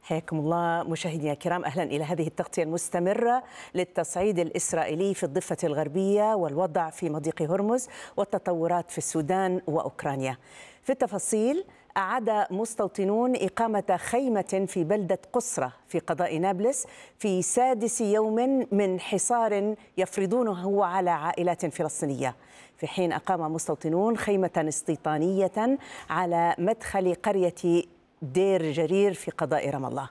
حياكم الله مشاهدينا الكرام، أهلا إلى هذه التغطية المستمرة للتصعيد الإسرائيلي في الضفة الغربية والوضع في مضيق هرمز والتطورات في السودان وأوكرانيا. في التفاصيل، أعاد مستوطنون إقامة خيمة في بلدة قصرة في قضاء نابلس في سادس يوم من حصار يفرضونه على عائلات فلسطينية، في حين أقام مستوطنون خيمة استيطانية على مدخل قرية دير جرير في قضاء رام الله.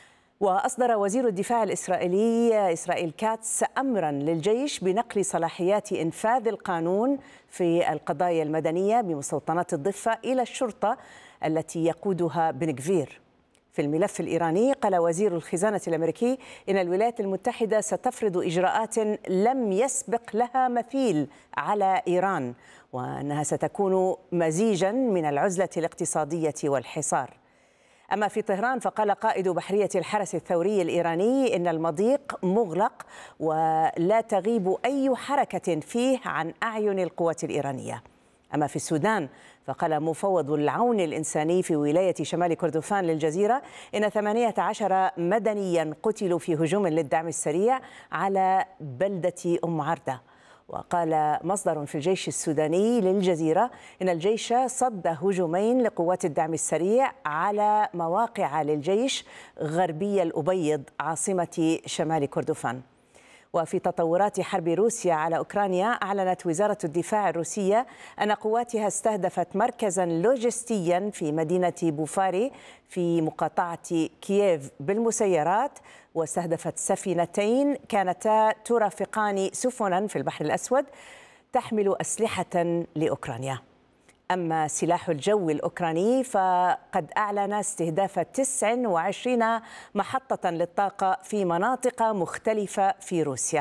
وأصدر وزير الدفاع الإسرائيلي إسرائيل كاتس أمرا للجيش بنقل صلاحيات إنفاذ القانون في القضايا المدنية بمستوطنات الضفة إلى الشرطة التي يقودها بن غفير. في الملف الإيراني، قال وزير الخزانة الأمريكي إن الولايات المتحدة ستفرض إجراءات لم يسبق لها مثيل على إيران، وأنها ستكون مزيجا من العزلة الاقتصادية والحصار. أما في طهران، فقال قائد بحرية الحرس الثوري الإيراني إن المضيق مغلق ولا تغيب أي حركة فيه عن أعين القوات الإيرانية. أما في السودان، فقال مفوض العون الإنساني في ولاية شمال كردفان للجزيرة إن 18 مدنيا قتلوا في هجوم للدعم السريع على بلدة أم عردة. وقال مصدر في الجيش السوداني للجزيرة إن الجيش صد هجومين لقوات الدعم السريع على مواقع للجيش غربي الأبيض عاصمة شمال كردفان. وفي تطورات حرب روسيا على أوكرانيا، أعلنت وزارة الدفاع الروسية أن قواتها استهدفت مركزا لوجستيا في مدينة بوفاري في مقاطعة كييف بالمسيرات، واستهدفت سفينتين كانتا ترافقان سفنا في البحر الأسود تحمل أسلحة لأوكرانيا. أما سلاح الجو الأوكراني فقد أعلن استهداف 29 محطة للطاقة في مناطق مختلفة في روسيا.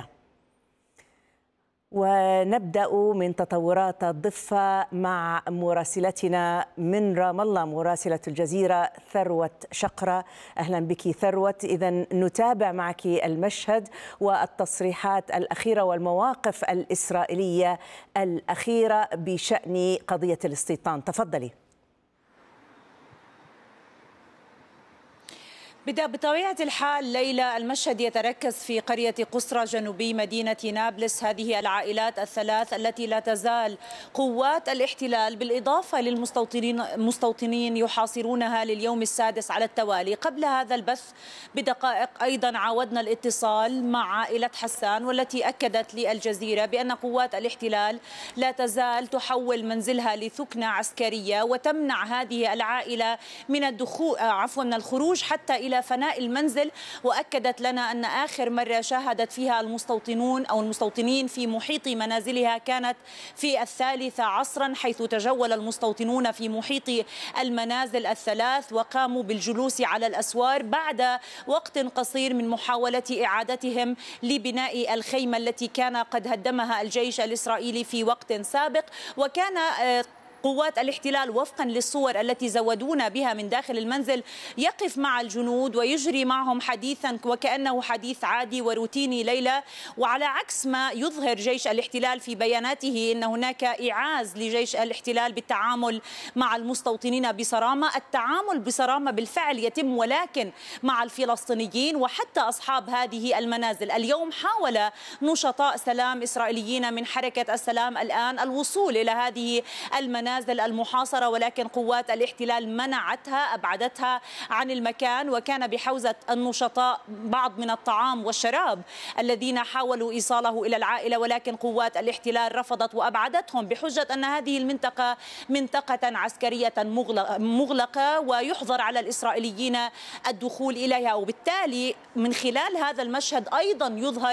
ونبدأ من تطورات الضفة مع مراسلتنا من رام الله، مراسلة الجزيرة ثروت شقرة. أهلا بك ثروت. إذن نتابع معك المشهد والتصريحات الأخيرة والمواقف الإسرائيلية الأخيرة بشأن قضية الاستيطان. تفضلي. بطبيعة الحال ليلى، المشهد يتركز في قرية قصرة جنوبي مدينة نابلس. هذه العائلات الثلاث التي لا تزال قوات الاحتلال بالإضافة للمستوطنين يحاصرونها لليوم السادس على التوالي. قبل هذا البث بدقائق أيضا عاودنا الاتصال مع عائلة حسان، والتي أكدت للجزيرة بأن قوات الاحتلال لا تزال تحول منزلها لثكنة عسكرية وتمنع هذه العائلة من الخروج حتى إلى فناء المنزل. وأكدت لنا أن آخر مرة شاهدت فيها المستوطنين في محيط منازلها كانت في 3 عصرا، حيث تجول المستوطنون في محيط المنازل الثلاث وقاموا بالجلوس على الأسوار بعد وقت قصير من محاولة إعادتهم لبناء الخيمة التي كان قد هدمها الجيش الإسرائيلي في وقت سابق. وكان قوات الاحتلال وفقا للصور التي زودونا بها من داخل المنزل يقف مع الجنود ويجري معهم حديثا وكأنه حديث عادي وروتيني ليلى. وعلى عكس ما يظهر جيش الاحتلال في بياناته أن هناك إعاز لجيش الاحتلال بالتعامل مع المستوطنين بصرامة، التعامل بصرامة بالفعل يتم، ولكن مع الفلسطينيين وحتى أصحاب هذه المنازل. اليوم حاول نشطاء سلام إسرائيليين من حركة السلام الآن الوصول إلى هذه المنازل المحاصرة، ولكن قوات الاحتلال منعتها، أبعدتها عن المكان. وكان بحوزة النشطاء بعض من الطعام والشراب الذين حاولوا إيصاله إلى العائلة، ولكن قوات الاحتلال رفضت وأبعدتهم بحجة أن هذه المنطقة منطقة عسكرية مغلقة ويحظر على الإسرائيليين الدخول إليها. وبالتالي من خلال هذا المشهد أيضا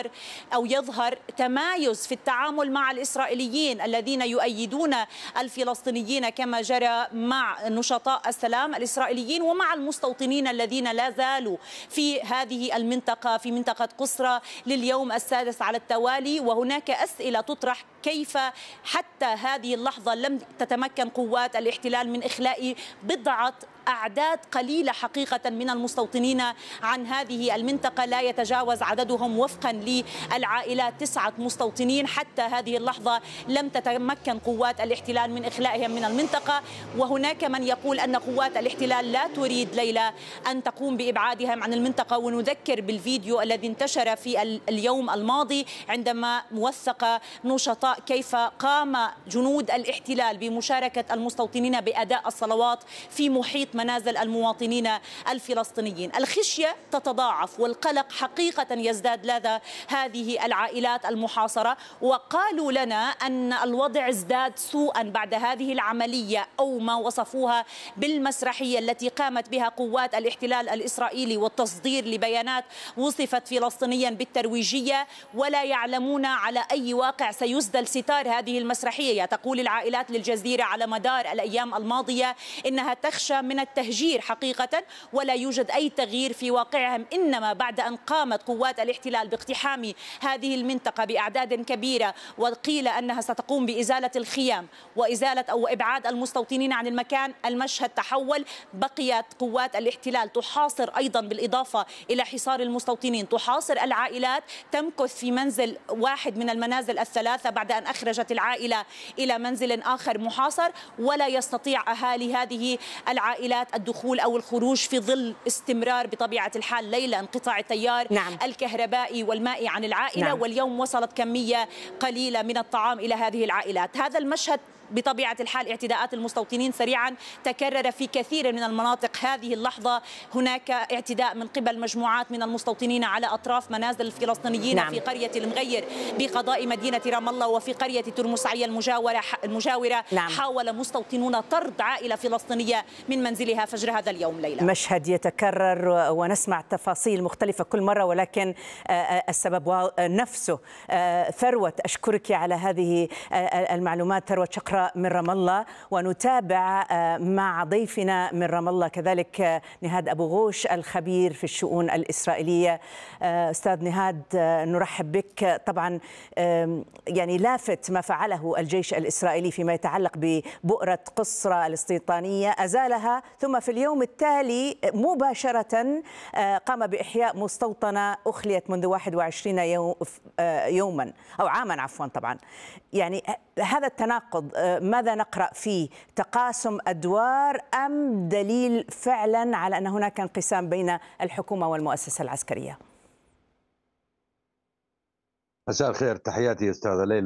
يظهر تمايز في التعامل مع الإسرائيليين الذين يؤيدون الفلسطينيين كما جرى مع نشطاء السلام الإسرائيليين ومع المستوطنين الذين لا زالوا في هذه المنطقة، في منطقة قصرة لليوم السادس على التوالي. وهناك أسئلة تطرح: كيف حتى هذه اللحظة لم تتمكن قوات الاحتلال من إخلاء بضعة أعداد قليلة حقيقة من المستوطنين عن هذه المنطقة، لا يتجاوز عددهم وفقا للعائلات 9 مستوطنين. حتى هذه اللحظة لم تتمكن قوات الاحتلال من إخلائهم من المنطقة، وهناك من يقول أن قوات الاحتلال لا تريد ليلى أن تقوم بإبعادهم عن المنطقة. ونذكر بالفيديو الذي انتشر في اليوم الماضي عندما وثق نشطاء كيف قام جنود الاحتلال بمشاركة المستوطنين بأداء الصلوات في محيط منازل المواطنين الفلسطينيين. الخشية تتضاعف والقلق حقيقة يزداد لدى هذه العائلات المحاصرة، وقالوا لنا أن الوضع ازداد سوءا بعد هذه العملية أو ما وصفوها بالمسرحية التي قامت بها قوات الاحتلال الإسرائيلي، والتصدير لبيانات وصفت فلسطينيا بالترويجية، ولا يعلمون على أي واقع سيسدل ستار هذه المسرحية. تقول العائلات للجزيرة على مدار الأيام الماضية إنها تخشى من التهجير حقيقة، ولا يوجد أي تغيير في واقعهم، إنما بعد أن قامت قوات الاحتلال باقتحام هذه المنطقة بأعداد كبيرة، وقيل أنها ستقوم بإزالة الخيام وإزالة أو إبعاد المستوطنين عن المكان، المشهد تحول. بقيت قوات الاحتلال تحاصر أيضا بالإضافة إلى حصار المستوطنين، تحاصر العائلات، تمكث في منزل واحد من المنازل الثلاثة بعد أن أخرجت العائلة إلى منزل آخر محاصر، ولا يستطيع أهالي هذه العائلات الدخول أو الخروج في ظل استمرار بطبيعة الحال ليلة انقطاع التيار الكهربائي والمائي عن العائلة. واليوم وصلت كمية قليلة من الطعام إلى هذه العائلات. هذا المشهد بطبيعة الحال اعتداءات المستوطنين سريعا تكرر في كثير من المناطق. هذه اللحظة هناك اعتداء من قبل مجموعات من المستوطنين على أطراف منازل الفلسطينيين في قرية المغير بقضاء مدينة رام الله، وفي قرية ترمس عيا المجاورة حاول مستوطنون طرد عائلة فلسطينية من منزلها فجر هذا اليوم. ليلى، مشهد يتكرر ونسمع تفاصيل مختلفة كل مرة، ولكن السبب نفسه. ثروت، أشكرك على هذه المعلومات. ثروت شقراء من رام الله. ونتابع مع ضيفنا من رام الله كذلك نهاد أبو غوش الخبير في الشؤون الإسرائيلية. أستاذ نهاد، نرحب بك. طبعا يعني لافت ما فعله الجيش الإسرائيلي فيما يتعلق ببؤرة قصرى الاستيطانية، أزالها ثم في اليوم التالي مباشرة قام بإحياء مستوطنة أخليت منذ 21 يوما أو عاما عفوا. طبعا يعني هذا التناقض ماذا نقرأ فيه؟ تقاسم أدوار أم دليل فعلا على أن هناك انقسام بين الحكومة والمؤسسة العسكرية؟ مساء الخير، تحياتي أستاذة ليلى.